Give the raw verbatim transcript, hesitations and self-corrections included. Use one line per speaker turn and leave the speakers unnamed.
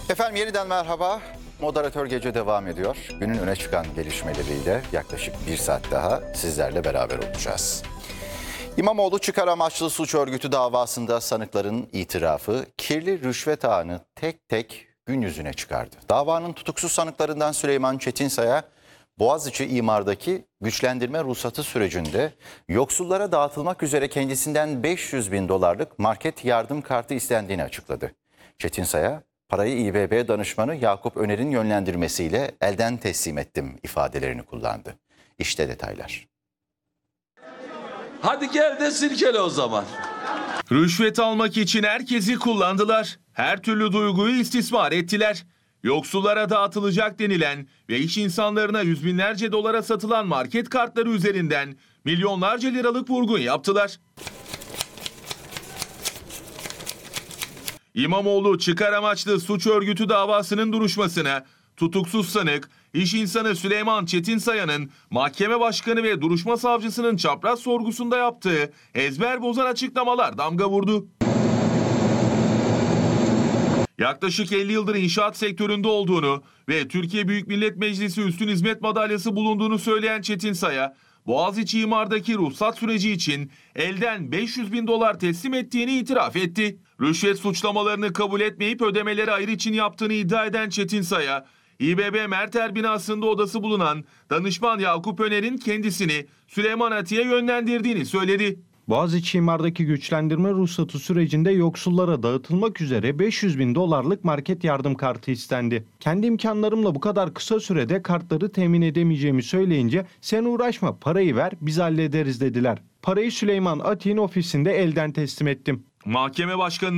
Efendim yeniden merhaba. Moderatör Gece devam ediyor. Günün öne çıkan gelişmeleriyle yaklaşık bir saat daha sizlerle beraber olacağız. İmamoğlu çıkar amaçlı suç örgütü davasında sanıkların itirafı kirli rüşvet ağını tek tek gün yüzüne çıkardı. Davanın tutuksuz sanıklarından Süleyman Çetinsay'a Boğaziçi imardaki güçlendirme ruhsatı sürecinde yoksullara dağıtılmak üzere kendisinden beş yüz bin dolarlık market yardım kartı istendiğini açıkladı. Çetinsay'a parayı İ B B danışmanı Yakup Öner'in yönlendirmesiyle elden teslim ettim ifadelerini kullandı. İşte detaylar.
Hadi gel de silkele o zaman.
Rüşvet almak için herkesi kullandılar. Her türlü duyguyu istismar ettiler. Yoksullara dağıtılacak denilen ve iş insanlarına yüz binlerce dolara satılan market kartları üzerinden milyonlarca liralık vurgun yaptılar. İmamoğlu çıkar amaçlı suç örgütü davasının duruşmasına tutuksuz sanık, iş insanı Süleyman Çetinsaya'nın mahkeme başkanı ve duruşma savcısının çapraz sorgusunda yaptığı ezber bozan açıklamalar damga vurdu. Yaklaşık elli yıldır inşaat sektöründe olduğunu ve Türkiye Büyük Millet Meclisi Üstün Hizmet Madalyası bulunduğunu söyleyen Çetinsay'a, Boğaziçi imardaki ruhsat süreci için elden beş yüz bin dolar teslim ettiğini itiraf etti. Rüşvet suçlamalarını kabul etmeyip ödemeleri ayrı için yaptığını iddia eden Çetinsay'a, İ B B Merter binasında odası bulunan danışman Yakup Öner'in kendisini Süleyman Atiye yönlendirdiğini söyledi.
Boğaziçi imardaki güçlendirme ruhsatı sürecinde yoksullara dağıtılmak üzere beş yüz bin dolarlık market yardım kartı istendi. Kendi imkanlarımla bu kadar kısa sürede kartları temin edemeyeceğimi söyleyince sen uğraşma parayı ver biz hallederiz dediler. Parayı Süleyman Atiye'nin ofisinde elden teslim ettim.
Mahkeme başkanı